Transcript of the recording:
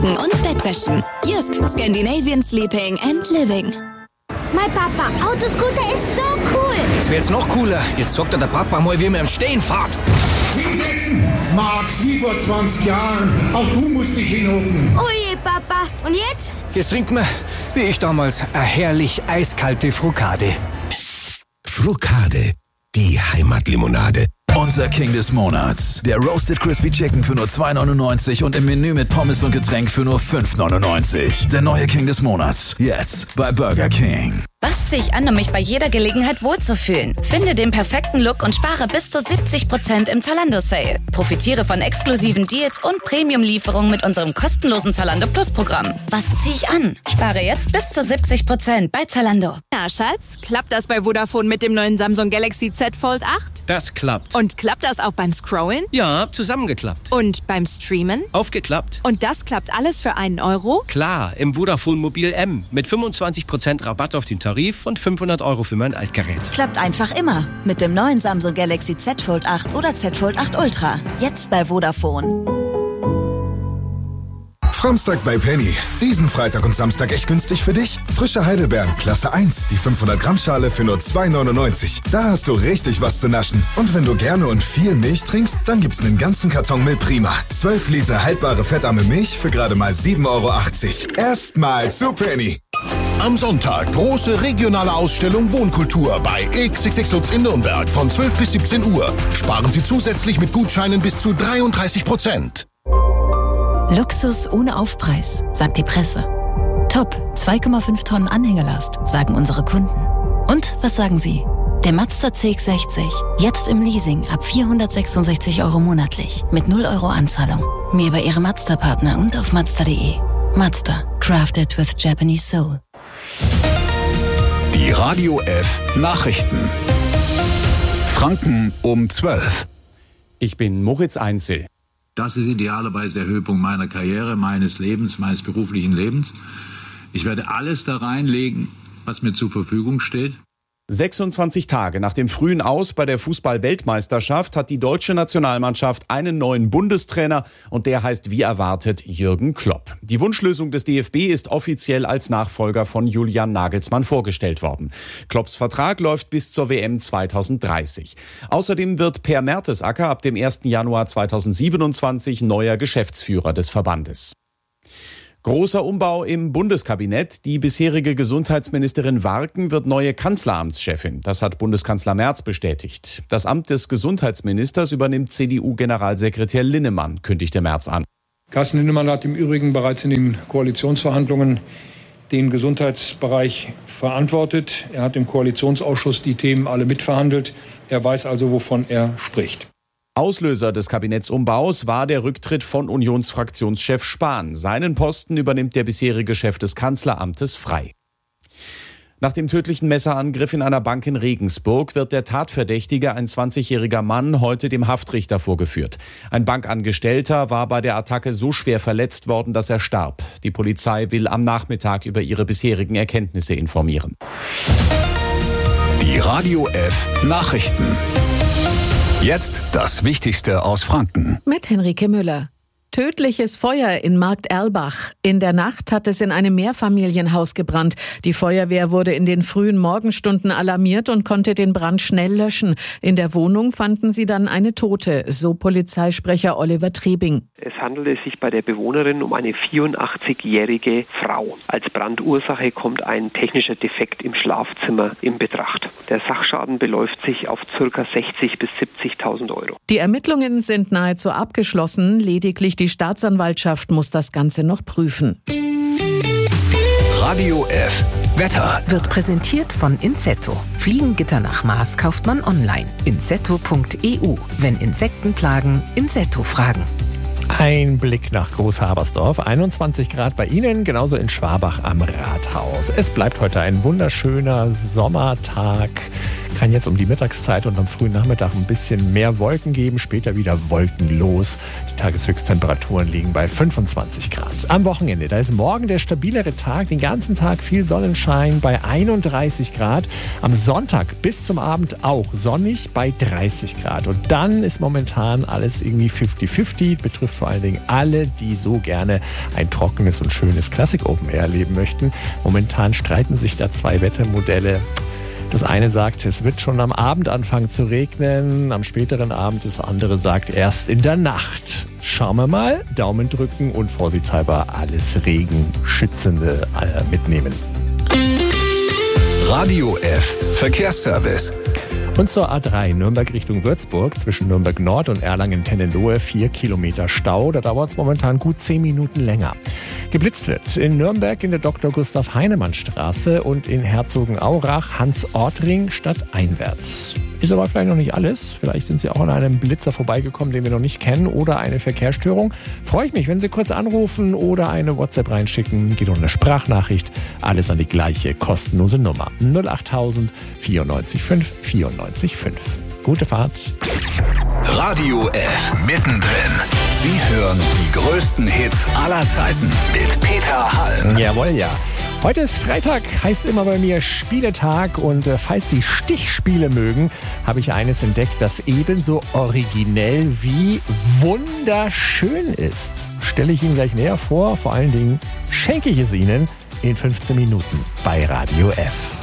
und Bettwäschen. Jysk, Scandinavian Sleeping and Living. Mein Papa, Autoscooter ist so cool. Das wird jetzt noch cooler. Jetzt sagt der Papa mal, wie man im Stehen fährt. Hinsetzen! Max, wie vor 20 Jahren. Auch du musst dich hinhocken. Oh je, Papa. Und jetzt? Jetzt trinken wir, wie ich damals, eine herrlich eiskalte Frukade. Frukade, die Heimatlimonade. Unser King des Monats. Der Roasted Crispy Chicken für nur 2,99 und im Menü mit Pommes und Getränk für nur 5,99. Der neue King des Monats. Jetzt bei Burger King. Was ziehe ich an, um mich bei jeder Gelegenheit wohlzufühlen? Finde den perfekten Look und spare bis zu 70% im Zalando-Sale. Profitiere von exklusiven Deals und Premium-Lieferungen mit unserem kostenlosen Zalando Plus-Programm. Was ziehe ich an? Spare jetzt bis zu 70% bei Zalando. Na, Schatz, klappt das bei Vodafone mit dem neuen Samsung Galaxy Z Fold 8? Das klappt. Und klappt das auch beim Scrollen? Ja, zusammengeklappt. Und beim Streamen? Aufgeklappt. Und das klappt alles für einen Euro? Klar, im Vodafone Mobil M mit 25% Rabatt auf den Tarif und 500 € für mein Altgerät. Klappt einfach immer. Mit dem neuen Samsung Galaxy Z Fold 8 oder Z Fold 8 Ultra. Jetzt bei Vodafone. Samstag bei Penny. Diesen Freitag und Samstag echt günstig für dich? Frische Heidelbeeren, Klasse 1, die 500 Gramm Schale für nur 2,99. Da hast du richtig was zu naschen. Und wenn du gerne und viel Milch trinkst, dann gibt's einen ganzen Karton Milprima. 12 Liter haltbare fettarme Milch für gerade mal 7,80 €. Erstmal zu Penny. Am Sonntag große regionale Ausstellung Wohnkultur bei XXX Lutz in Nürnberg von 12 bis 17 Uhr. Sparen Sie zusätzlich mit Gutscheinen bis zu 33%. Luxus ohne Aufpreis, sagt die Presse. Top, 2,5 Tonnen Anhängerlast, sagen unsere Kunden. Und was sagen Sie? Der Mazda CX-60, jetzt im Leasing ab 466 € monatlich, mit 0 € Anzahlung. Mehr bei Ihrem Mazda-Partner und auf Mazda.de. Mazda, crafted with Japanese soul. Die Radio F Nachrichten. Franken um 12. Ich bin Moritz Einzel. Das ist idealerweise der Höhepunkt meiner Karriere, meines Lebens, meines beruflichen Lebens. Ich werde alles da reinlegen, was mir zur Verfügung steht. 26 Tage nach dem frühen Aus bei der Fußball-Weltmeisterschaft hat die deutsche Nationalmannschaft einen neuen Bundestrainer und der heißt wie erwartet Jürgen Klopp. Die Wunschlösung des DFB ist offiziell als Nachfolger von Julian Nagelsmann vorgestellt worden. Klopps Vertrag läuft bis zur WM 2030. Außerdem wird Per Mertesacker ab dem 1. Januar 2027 neuer Geschäftsführer des Verbandes. Großer Umbau im Bundeskabinett. Die bisherige Gesundheitsministerin Warken wird neue Kanzleramtschefin. Das hat Bundeskanzler Merz bestätigt. Das Amt des Gesundheitsministers übernimmt CDU-Generalsekretär Linnemann, kündigte Merz an. Carsten Linnemann hat im Übrigen bereits in den Koalitionsverhandlungen den Gesundheitsbereich verantwortet. Er hat im Koalitionsausschuss die Themen alle mitverhandelt. Er weiß also, wovon er spricht. Auslöser des Kabinettsumbaus war der Rücktritt von Unionsfraktionschef Spahn. Seinen Posten übernimmt der bisherige Chef des Kanzleramtes frei. Nach dem tödlichen Messerangriff in einer Bank in Regensburg wird der Tatverdächtige, ein 20-jähriger Mann, heute dem Haftrichter vorgeführt. Ein Bankangestellter war bei der Attacke so schwer verletzt worden, dass er starb. Die Polizei will am Nachmittag über ihre bisherigen Erkenntnisse informieren. Die Radio F Nachrichten. Jetzt das Wichtigste aus Franken. Mit Henrike Müller. Tödliches Feuer in Markt Erlbach. In der Nacht hat es in einem Mehrfamilienhaus gebrannt. Die Feuerwehr wurde in den frühen Morgenstunden alarmiert und konnte den Brand schnell löschen. In der Wohnung fanden sie dann eine Tote, so Polizeisprecher Oliver Trebing. Es handelte sich bei der Bewohnerin um eine 84-jährige Frau. Als Brandursache kommt ein technischer Defekt im Schlafzimmer in Betracht. Der Sachschaden beläuft sich auf ca. 60.000 bis 70.000 €. Die Ermittlungen sind nahezu abgeschlossen. Lediglich die Staatsanwaltschaft muss das Ganze noch prüfen. Radio F Wetter wird präsentiert von Insetto. Fliegengitter nach Maß kauft man online. Insetto.eu. Wenn Insekten plagen, Insetto fragen. Ein Blick nach Großhabersdorf, 21 Grad bei Ihnen, genauso in Schwabach am Rathaus. Es bleibt heute ein wunderschöner Sommertag. Kann jetzt um die Mittagszeit und am frühen Nachmittag ein bisschen mehr Wolken geben, später wieder wolkenlos. Die Tageshöchsttemperaturen liegen bei 25 Grad. Am Wochenende, da ist morgen der stabilere Tag, den ganzen Tag viel Sonnenschein bei 31 Grad. Am Sonntag bis zum Abend auch sonnig bei 30 Grad. Und dann ist momentan alles irgendwie 50-50, betrifft vor allen Dingen alle, die so gerne ein trockenes und schönes Classic Open Air erleben möchten. Momentan streiten sich da zwei Wettermodelle. Das eine sagt, es wird schon am Abend anfangen zu regnen, am späteren Abend. Das andere sagt, erst in der Nacht. Schauen wir mal, Daumen drücken und vorsichtshalber alles Regenschützende mitnehmen. Radio F Verkehrsservice. Und zur A3 Nürnberg Richtung Würzburg zwischen Nürnberg Nord und Erlangen-Tennenlohe 4 Kilometer Stau. Da dauert es momentan gut 10 Minuten länger. Geblitzt wird in Nürnberg in der Dr. Gustav Heinemann Straße und in Herzogenaurach Hans-Ort-Ring stadteinwärts. Ist aber vielleicht noch nicht alles. Vielleicht sind Sie auch an einem Blitzer vorbeigekommen, den wir noch nicht kennen, oder eine Verkehrsstörung. Freue ich mich, wenn Sie kurz anrufen oder eine WhatsApp reinschicken. Geht um eine Sprachnachricht. Alles an die gleiche kostenlose Nummer. 08000 94 5 94 5. Gute Fahrt. Radio F mittendrin. Sie hören die größten Hits aller Zeiten mit Peter Hall. Jawohl, ja. Heute ist Freitag, heißt immer bei mir Spieletag, und falls Sie Stichspiele mögen, habe ich eines entdeckt, das ebenso originell wie wunderschön ist. Stelle ich Ihnen gleich näher vor, vor allen Dingen schenke ich es Ihnen in 15 Minuten bei Radio F.